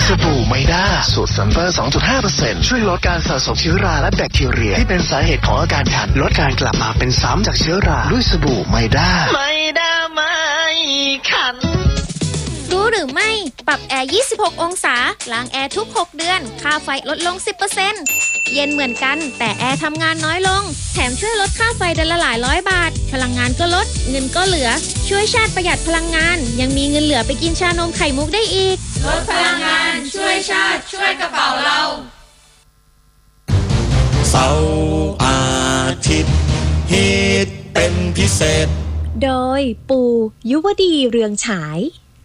สบู่ไมด้าสูตรซัลเฟอร์ 2.5% ช่วยลดการสะสมเชื้อราและแบคทีเรียที่เป็นสาเหตุของอาการคันลดการกลับมาเป็นซ้ำจากเชื้อราด้วยสบู่ไมด้าไม่คันรู้หรือไม่ปรับแอร์26องศาล้างแอร์ทุก6เดือนค่าไฟลดลง 10% เย็นเหมือนกันแต่แอร์ทำงานน้อยลงแถมช่วยลดค่าไฟเดือนละหลายร้อยบาทพลังงานก็ลดเงินก็เหลือช่วยชาติประหยัดพลังงานยังมีเงินเหลือไปกินชานมไข่มุกได้อีกลดพลังงานช่วยชาติช่วยกระเป๋าเราเสาร์อาทิตย์ฮิตเป็นพิเศษโดยปู่ยุวดีเรืองฉาย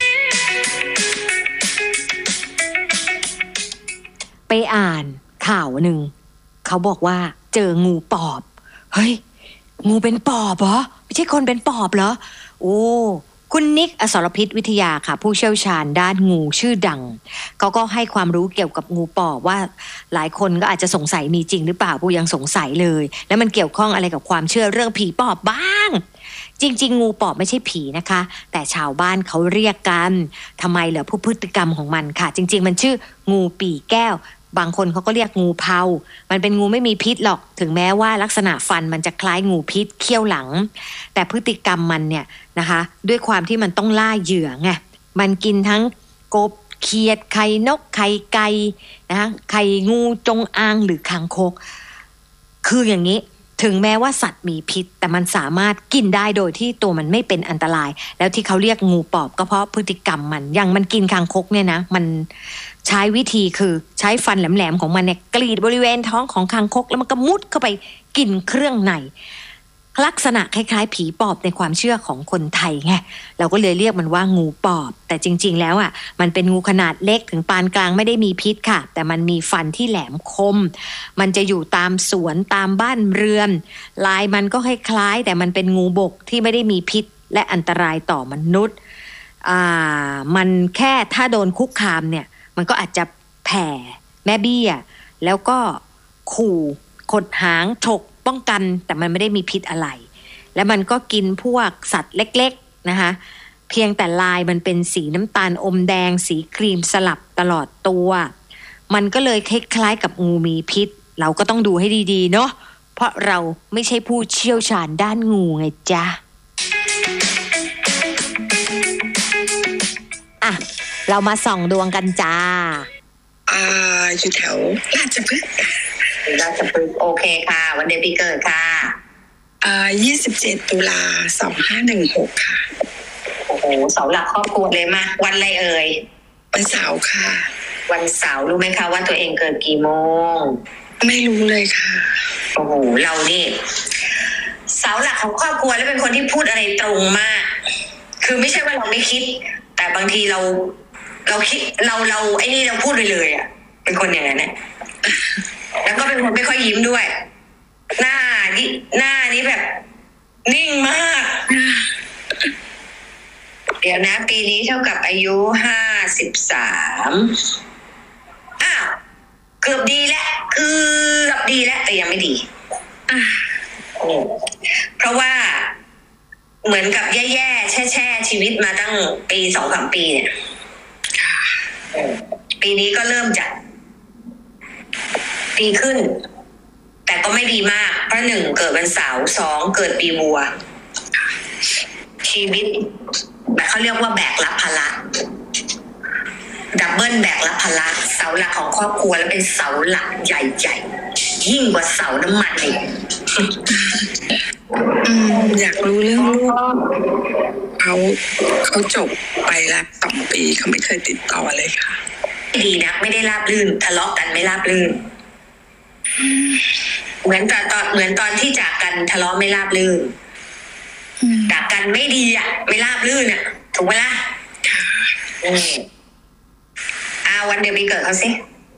ไปอ่านข่าวหนึ่งเขาบอกว่าเจองูปอบเฮ้ยงูเป็นปอบเหรอไม่ใช่คนเป็นปอบเหรอโอ้คุณนิกอสรพิษวิทยาค่ะผู้เชี่ยวชาญด้านงูชื่อดังเขาก็ให้ความรู้เกี่ยวกับงูปอบว่าหลายคนก็อาจจะสงสัยมีจริงหรือเปล่าผู้ยังสงสัยเลยแล้วมันเกี่ยวข้องอะไรกับความเชื่อเรื่องผีปอบบ้างจริงๆงูปอบไม่ใช่ผีนะคะแต่ชาวบ้านเขาเรียกกันทำไมเหรอผู้พฤติกรรมของมันค่ะจริงๆมันชื่องูปีแก้วบางคนเขาก็เรียกงูเผามันเป็นงูไม่มีพิษหรอกถึงแม้ว่าลักษณะฟันมันจะคล้ายงูพิษเขี้ยวหลังแต่พฤติกรรมมันเนี่ยนะคะด้วยความที่มันต้องล่าเหยื่อไงมันกินทั้งกบเขียดไข่นกไข่ไก่นะคะไข่งูจงอางหรือคางคกคืออย่างนี้ถึงแม้ว่าสัตว์มีพิษแต่มันสามารถกินได้โดยที่ตัวมันไม่เป็นอันตรายแล้วที่เขาเรียกงูปอบก็เพราะพฤติกรรมมันอย่างมันกินคางคกเนี่ยนะมันใช้วิธีคือใช้ฟันแหลมๆของมันเนี่ยกรีดบริเวณท้องของคางคกแล้วมันก็มุดเข้าไปกินเครื่องในลักษณะคล้ายๆผีปอบในความเชื่อของคนไทยไงเราก็เลยเรียกมันว่างูปอบแต่จริงๆแล้วอ่ะมันเป็นงูขนาดเล็กถึงปานกลางไม่ได้มีพิษค่ะแต่มันมีฟันที่แหลมคมมันจะอยู่ตามสวนตามบ้านเรือนลายมันก็คล้ายๆแต่มันเป็นงูบกที่ไม่ได้มีพิษและอันตรายต่อมนุษย์มันแค่ถ้าโดนคุกคามเนี่ยมันก็อาจจะแผ่แม่เบี้ยแล้วก็ขู่ขดหางฉกป้องกันแต่มันไม่ได้มีพิษอะไรและมันก็กินพวกสัตว์เล็กๆนะคะเพียงแต่ลายมันเป็นสีน้ำตาลอมแดงสีครีมสลับตลอดตัวมันก็เลยคล้ายๆกับงูมีพิษเราก็ต้องดูให้ดีๆเนาะเพราะเราไม่ใช่ผู้เชี่ยวชาญด้านงูไงจ๊ะอ่ะเรามาส่องดวงกันจ้าอยู่แถวราชพฤกษ์โอเคค่ะวันเดือนปีเกิดค่ะ 27 ตุลา 2516ค่ะโอ้โหเสาหลักครอบครัวเลยมาวันอะไรเอ่ยวันเสาร์ค่ะวันเสาร์รู้ไหมคะว่าตัวเองเกิดกี่โมงไม่รู้เลยค่ะโอ้โหเรานี่เสาหลักของครอบครัวแล้วเป็นคนที่พูดอะไรตรงมากคือไม่ใช่ว่าเราไม่คิดแต่บางทีเราคิดเราไอ้นี่เราพูดเลยอ่ะเป็นคนอย่างนั้นเนี่ยแล้วก็เป็นคนไม่ค่อยยิ้มด้วยหน้านี้แบบนิ่งมากเดี๋ยวนะปีนี้เท่ากับอายุ53อ้าวเกือบดีแล้วแต่ยังไม่ดีเพราะว่าเหมือนกับแย่ๆแช่ชีวิตมาตั้งปี 2-3 ปีเนี่ยปีนี้ก็เริ่มจะดีขึ้นแต่ก็ไม่ดีมากเพราะ1เกิดวันเสาร์2เกิดปีวัวชีวิตแบบเขาเรียกว่าแบกรับภาระดับเบิลแบกรับภาระเสาหลักของครอบครัวแล้วเป็นเสาหลักใหญ่ๆยิ่งกว่าเสาน้ำมันอีกอยากรู้เรื่องลูกเขาจบไปแล้ว2 ปีเขาไม่เคยติดต่อเลยค่ะดีนะไม่ได้ราบรื่นทะเลาะกันไม่ราบรื่นเหมือนตอนที่จากกันทะเลาะไม่ราบรื่นจากกันไม่ดีอ่ะไม่ราบรื่นอ่ะถูกไหมล่ะวันเดือนปีเกิดเขาสิ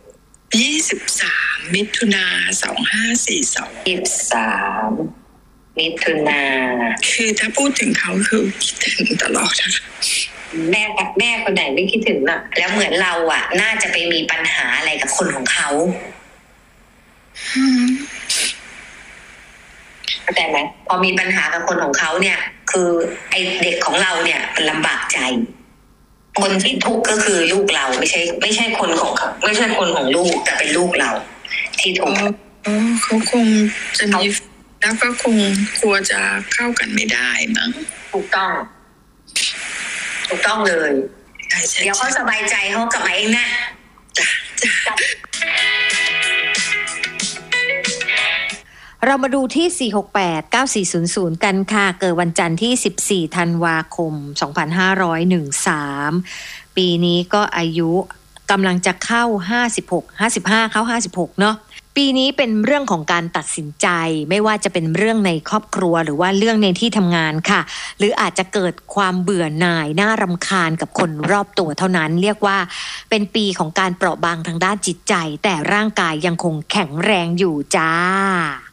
23 มิถุนา 2542 23 มิถุนาคือถ้าพูดถึงเขาคือคิดถึงตลอดแม่คนไหนไม่คิดถึงอ่ะแล้วเหมือนเราอ่ะน่าจะไปมีปัญหาอะไรกับคนของเขาเข้าใจไหมพอมีปัญหากับคนของเขาเนี่ยคือไอเด็กของเราเนี่ยมันลำบากใจคนที่ทุกข์ก็คือลูกเราไม่ใช่คนของเขาไม่ใช่คนของลูกแต่เป็นลูกเราที่ทุกข์เขาคงจะมีแล้วก็คงกลัวจะเข้ากันไม่ได้มั้งถูกต้องเลยเดี๋ยวเขาสบายใจเขากลับมาเองนะจ้ะเรามาดูที่ 4689400 กันค่ะเกิดวันจันทร์ที่14ธันวาคม2513ปีนี้ก็อายุกำลังจะเข้า55เข้า56เนาะปีนี้เป็นเรื่องของการตัดสินใจไม่ว่าจะเป็นเรื่องในครอบครัวหรือว่าเรื่องในที่ทำงานค่ะหรืออาจจะเกิดความเบื่อหน่ายน่ารำคาญกับคนรอบตัวเท่านั้นเรียกว่าเป็นปีของการเปราะบางทางด้านจิตใจแต่ร่างกายยังคงแข็งแรงอยู่จ้า